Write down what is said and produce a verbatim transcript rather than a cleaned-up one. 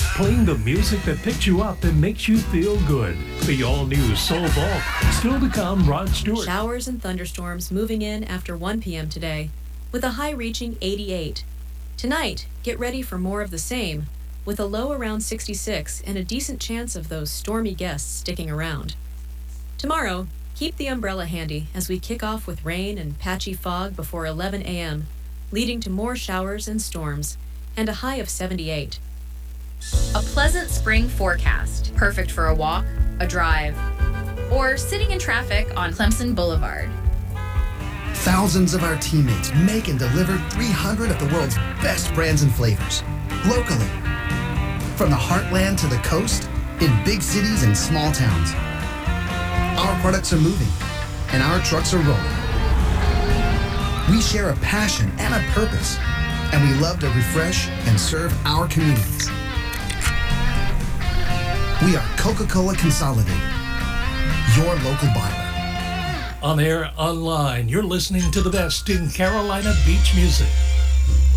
playing the music that picks you up and makes you feel good. The all-new Soul Vault. Still to come, Rod Stewart. Showers and thunderstorms moving in after one p.m. today, with a high reaching eighty-eight. Tonight, get ready for more of the same, with a low around sixty-six and a decent chance of those stormy gusts sticking around. Tomorrow, keep the umbrella handy as we kick off with rain and patchy fog before eleven a.m., leading to more showers and storms, and a high of seventy-eight. A pleasant spring forecast, perfect for a walk, a drive, or sitting in traffic on Clemson Boulevard. Thousands of our teammates make and deliver three hundred of the world's best brands and flavors, locally. From the heartland to the coast, in big cities and small towns. Our products are moving, and our trucks are rolling. We share a passion and a purpose, and we love to refresh and serve our communities. We are Coca-Cola Consolidated, your local bottler. On air, online, you're listening to the best in Carolina beach music.